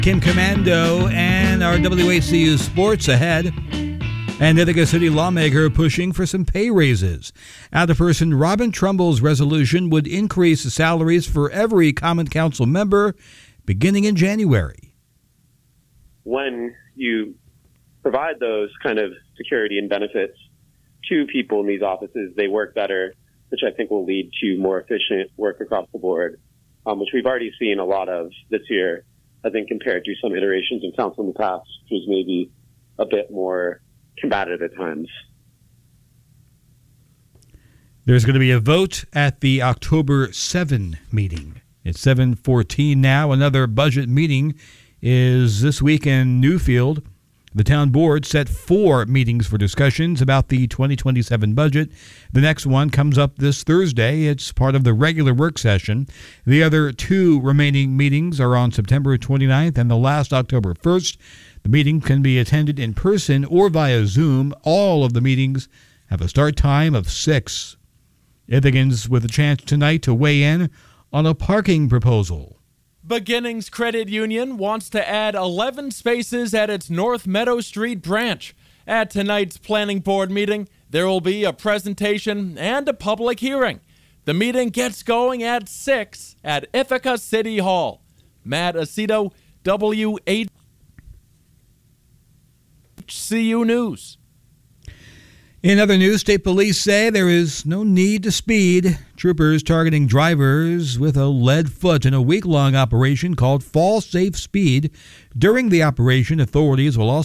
Kim Commando and our WACU Sports ahead. And Ithaca City lawmaker pushing for some pay raises. Alderperson Robin Trumbull's resolution would increase the salaries for every Common Council member beginning in January. When you provide those kind of security and benefits to people in these offices, they work better, which I think will lead to more efficient work across the board, which we've already seen a lot of this year, I think, compared to some iterations of council in the past, which was maybe a bit more combative at times. There's going to be a vote at the October 7 meeting. It's 7:14 now. Another budget meeting is this week in Newfield. The town board set 4 meetings for discussions about the 2027 budget. The next one comes up this Thursday. It's part of the regular work session. The other 2 remaining meetings are on September 29th and the last October 1st. The meeting can be attended in person or via Zoom. All of the meetings have a start time of 6. Ithacans with a chance tonight to weigh in on a parking proposal. Beginnings Credit Union wants to add 11 spaces at its North Meadow Street branch. At tonight's planning board meeting, there will be a presentation and a public hearing. The meeting gets going at 6 at Ithaca City Hall. Matt Aceto, WHCU News. In other news, state police say there is no need to speed. Troopers targeting drivers with a lead foot in a week-long operation called Fall Safe Speed. During the operation, authorities will also